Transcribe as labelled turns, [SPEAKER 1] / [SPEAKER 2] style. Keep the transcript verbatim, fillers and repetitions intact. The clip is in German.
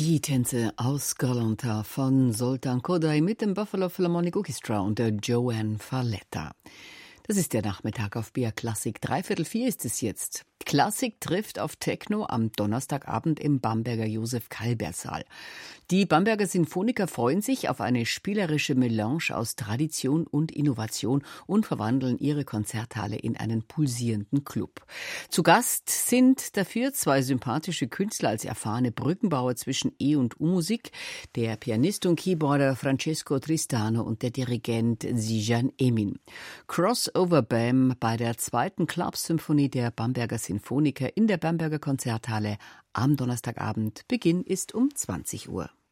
[SPEAKER 1] Die Tänze aus Galanta von Zoltán Kodály mit dem Buffalo Philharmonic Orchestra und der Joanne Falletta. Das ist der Nachmittag auf B R Klassik. Dreiviertel vier ist es jetzt. Klassik trifft auf Techno am Donnerstagabend im Bamberger Josef-Kalber-Saal. Die Bamberger Sinfoniker freuen sich auf eine spielerische Melange aus Tradition und Innovation und verwandeln ihre Konzerthalle in einen pulsierenden Club. Zu Gast sind dafür zwei sympathische Künstler als erfahrene Brückenbauer zwischen E- und U-Musik, der Pianist und Keyboarder Francesco Tristano und der Dirigent Zsizhan Emin. Crossover Bam bei der zweiten Club-Symphonie der Bamberger Sinfoniker in der Bamberger Konzerthalle am Donnerstagabend. Beginn ist um zwanzig Uhr.